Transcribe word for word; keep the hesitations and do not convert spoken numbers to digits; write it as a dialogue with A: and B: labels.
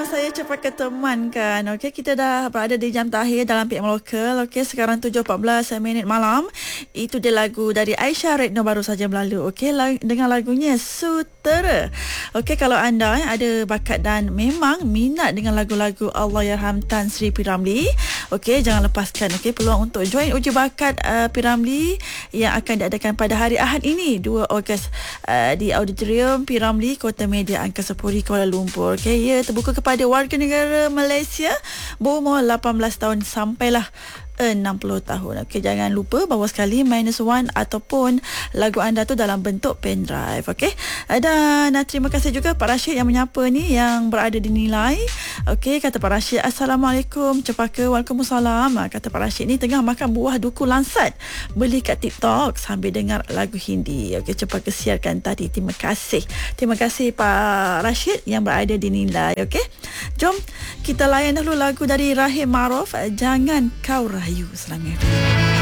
A: bersama saya Cepat Ketemankan. Okey, kita dah berada di jam terakhir dalam P M Lokal. Okey, sekarang tujuh empat belas minit malam. Itu dia lagu dari Aisyah Redno baru saja berlalu. Okey, dengan lagunya Sutera. Okey, kalau anda ada bakat dan memang minat dengan lagu-lagu Allahyarham Tan Sri P. Ramlee, okey, jangan lepaskan okey peluang untuk join uji bakat uh, P. Ramlee yang akan diadakan pada hari Ahad ini dua Ogos uh, di Auditorium P. Ramlee, Kota Media Angkasa Puri, Kuala Lumpur. Okey, ia terbuka kepada warga negara Malaysia berumur lapan belas tahun sampailah enam puluh tahun. Okey, jangan lupa bawa sekali minus one ataupun lagu anda tu dalam bentuk pendrive. Okey, dan uh, terima kasih juga Pak Rashid yang menyapa ni, yang berada di Nilai. Okey, kata Pak Rashid, Assalamualaikum Cepaka. Waalaikumsalam. Kata Pak Rashid ni tengah makan buah duku lansat, beli kat TikTok sambil dengar lagu Hindi. Okey, Cepaka siarkan tadi. Terima kasih. Terima kasih Pak Rashid yang berada di Nilai. Okey, jom kita layan dulu lagu dari Rahim Maaruf, Jangan Kau Rayu. Selamat.